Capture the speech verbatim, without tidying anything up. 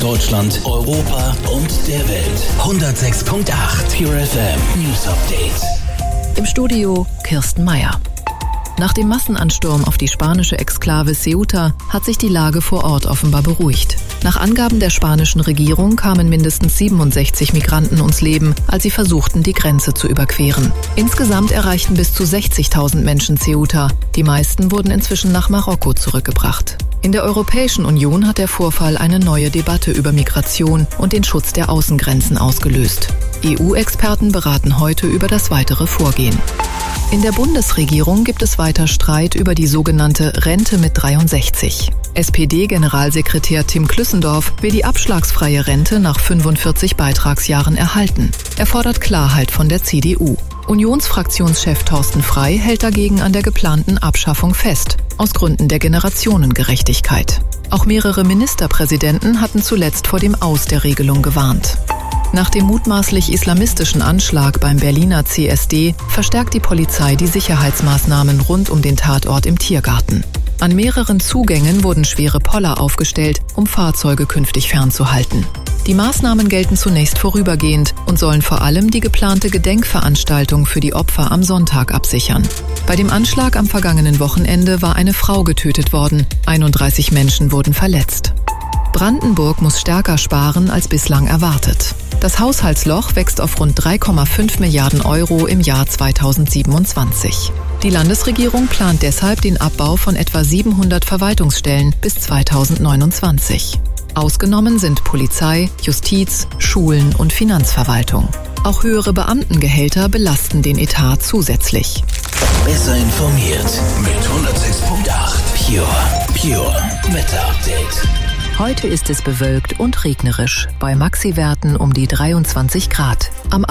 Deutschland, Europa und der Welt. hundertsechs Komma acht Pure F M News Update. Im Studio Kirsten Meier. Nach dem Massenansturm auf die spanische Exklave Ceuta hat sich die Lage vor Ort offenbar beruhigt. Nach Angaben der spanischen Regierung kamen mindestens siebenundsechzig Migranten ums Leben, als sie versuchten, die Grenze zu überqueren. Insgesamt erreichten bis zu sechzigtausend Menschen Ceuta. Die meisten wurden inzwischen nach Marokko zurückgebracht. In der Europäischen Union hat der Vorfall eine neue Debatte über Migration und den Schutz der Außengrenzen ausgelöst. E U-Experten beraten heute über das weitere Vorgehen. In der Bundesregierung gibt es weiter Streit über die sogenannte Rente mit dreiundsechzig. S P D-Generalsekretär Tim Klüssendorf will die abschlagsfreie Rente nach fünfundvierzig Beitragsjahren erhalten. Er fordert Klarheit von der C D U. Unionsfraktionschef Thorsten Frey hält dagegen an der geplanten Abschaffung fest, aus Gründen der Generationengerechtigkeit. Auch mehrere Ministerpräsidenten hatten zuletzt vor dem Aus der Regelung gewarnt. Nach dem mutmaßlich islamistischen Anschlag beim Berliner C S D verstärkt die Polizei die Sicherheitsmaßnahmen rund um den Tatort im Tiergarten. An mehreren Zugängen wurden schwere Poller aufgestellt, um Fahrzeuge künftig fernzuhalten. Die Maßnahmen gelten zunächst vorübergehend und sollen vor allem die geplante Gedenkveranstaltung für die Opfer am Sonntag absichern. Bei dem Anschlag am vergangenen Wochenende war eine Frau getötet worden, einunddreißig Menschen wurden verletzt. Brandenburg muss stärker sparen als bislang erwartet. Das Haushaltsloch wächst auf rund drei Komma fünf Milliarden Euro im Jahr zweitausendsiebenundzwanzig. Die Landesregierung plant deshalb den Abbau von etwa siebenhundert Verwaltungsstellen bis zweitausendneunundzwanzig. Ausgenommen sind Polizei, Justiz, Schulen und Finanzverwaltung. Auch höhere Beamtengehälter belasten den Etat zusätzlich. Besser informiert mit hundertsechs Komma acht Pure, Pure Wetter Update. Heute ist es bewölkt und regnerisch, bei Maxi-Werten um die dreiundzwanzig Grad. Am